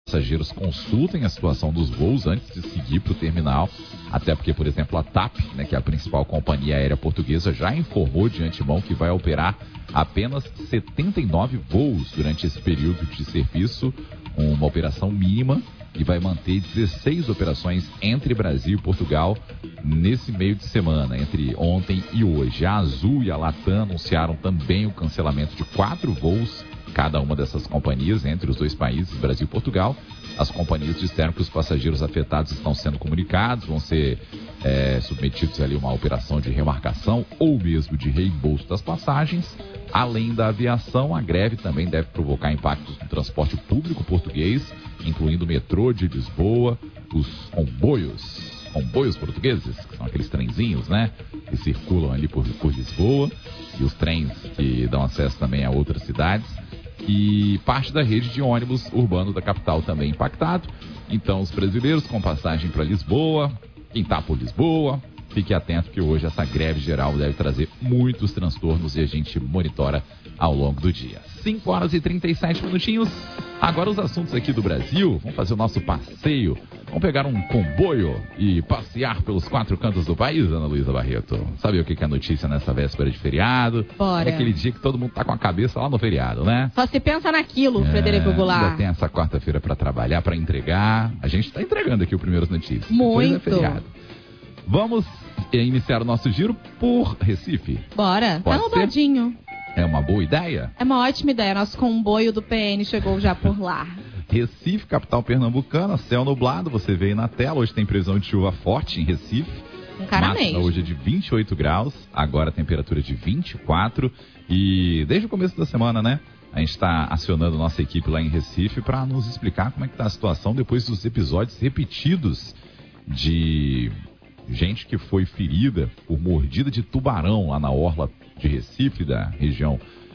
passageiros consultem a situação dos voos antes de seguir para o terminal, até porque, por exemplo, a TAP, né, que é a principal companhia aérea portuguesa, já informou de antemão que vai operar apenas 79 voos durante esse período de serviço, uma operação mínima, e vai manter 16 operações entre Brasil e Portugal nesse meio de semana, entre ontem e hoje. A Azul e a Latam anunciaram também o cancelamento de 4 voos, cada uma dessas companhias, entre os dois países, Brasil e Portugal. As companhias disseram que os passageiros afetados estão sendo comunicados, vão ser submetidos ali a uma operação de remarcação ou mesmo de reembolso das passagens. Além da aviação, a greve também deve provocar impactos no transporte público português, incluindo o metrô de Lisboa, os comboios portugueses, que são aqueles trenzinhos, né, que circulam ali por Lisboa, e os trens que dão acesso também a outras cidades, e parte da rede de ônibus urbano da capital também impactado. Então, os brasileiros com passagem para Lisboa, quem está por Lisboa, fique atento que hoje essa greve geral deve trazer muitos transtornos e a gente monitora ao longo do dia. 5 horas e 37 minutinhos. Agora os assuntos aqui do Brasil. Vamos fazer o nosso passeio. Vamos pegar um comboio e passear pelos 4 cantos do país, Ana Luísa Barreto. Sabe o que é notícia nessa véspera de feriado? Bora. É aquele dia que todo mundo tá com a cabeça lá no feriado, né? Só se pensa naquilo, Frederico Goulart. Ainda tem essa quarta-feira para trabalhar, para entregar. A gente tá entregando aqui o Primeiras Notícias. Muito. Depois é feriado. Vamos iniciar o nosso giro por Recife. Bora. Pode Tá nubladinho. É uma boa ideia? É uma ótima ideia. Nosso comboio do PN chegou já por lá. Recife, capital pernambucana, céu nublado, você vê aí na tela. Hoje tem previsão de chuva forte em Recife. Máxima hoje é de 28 graus, agora a temperatura de 24. E desde o começo da semana, né? A gente está acionando nossa equipe lá em Recife para nos explicar como é que está a situação depois dos episódios repetidos de gente que foi ferida por mordida de tubarão lá na orla de Recife, da região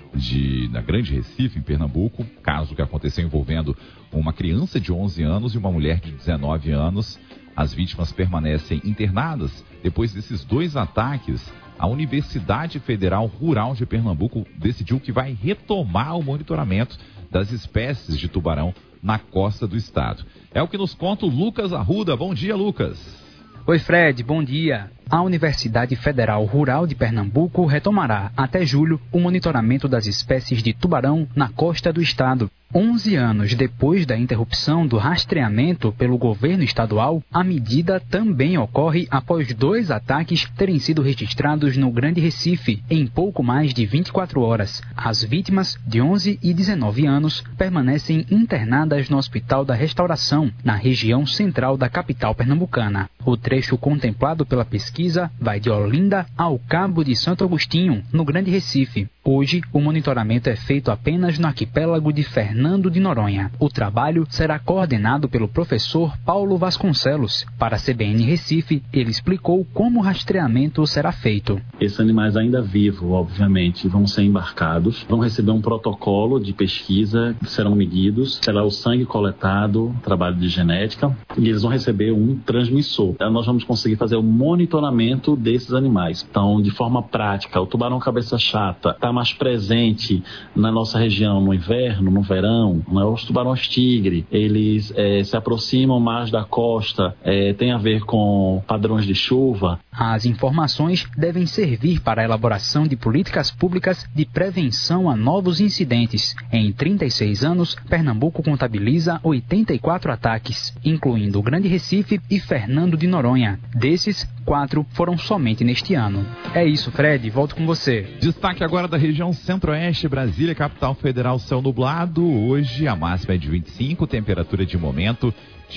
da Grande Recife, em Pernambuco. Caso que aconteceu envolvendo uma criança de 11 anos e uma mulher de 19 anos. As vítimas permanecem internadas. Depois desses 2 ataques, a Universidade Federal Rural de Pernambuco decidiu que vai retomar o monitoramento das espécies de tubarão na costa do estado. É o que nos conta o Lucas Arruda. Bom dia, Lucas. Oi, Fred, bom dia. A Universidade Federal Rural de Pernambuco retomará até julho o monitoramento das espécies de tubarão na costa do estado. 11 anos depois da interrupção do rastreamento pelo governo estadual, a medida também ocorre após 2 ataques terem sido registrados no Grande Recife em pouco mais de 24 horas. As vítimas, de 11 e 19 anos, permanecem internadas no Hospital da Restauração, na região central da capital pernambucana. O trecho contemplado pela pesquisa vai de Olinda ao Cabo de Santo Agostinho, no Grande Recife. Hoje, o monitoramento é feito apenas no arquipélago de Fernando de Noronha. O trabalho será coordenado pelo professor Paulo Vasconcelos. Para a CBN Recife, ele explicou como o rastreamento será feito. Esses animais ainda vivos, obviamente, vão ser embarcados, vão receber um protocolo de pesquisa, serão medidos, será o sangue coletado, trabalho de genética, e eles vão receber um transmissor. Então, nós vamos conseguir fazer o monitoramento desses animais. Então, de forma prática, o tubarão cabeça chata está mais presente na nossa região no inverno, no verão, né? Os tubarões tigre, eles se aproximam mais da costa, tem a ver com padrões de chuva. As informações devem servir para a elaboração de políticas públicas de prevenção a novos incidentes. Em 36 anos, Pernambuco contabiliza 84 ataques, incluindo o Grande Recife e Fernando de Noronha. Desses, 4 foram somente neste ano. É isso, Fred, volto com você. Destaque agora da região centro-oeste, Brasília, capital federal, céu nublado. Hoje a máxima é de 25, temperatura de momento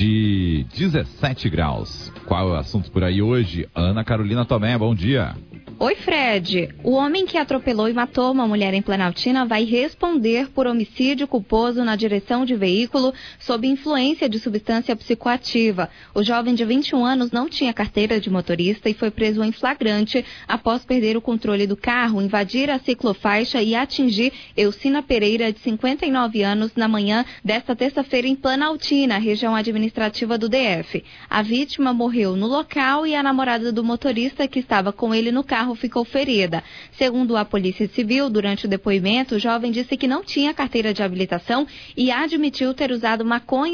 de 17 graus. Qual é o assunto por aí hoje? Ana Carolina Tomé, bom dia. Oi, Fred. O homem que atropelou e matou uma mulher em Planaltina vai responder por homicídio culposo na direção de veículo sob influência de substância psicoativa. O jovem de 21 anos não tinha carteira de motorista e foi preso em flagrante após perder o controle do carro, invadir a ciclofaixa e atingir Elcina Pereira, de 59 anos, na manhã desta terça-feira em Planaltina, região administrativa do DF. A vítima morreu no local e a namorada do motorista que estava com ele no carro ficou ferida. Segundo a Polícia Civil, durante o depoimento, o jovem disse que não tinha carteira de habilitação e admitiu ter usado maconha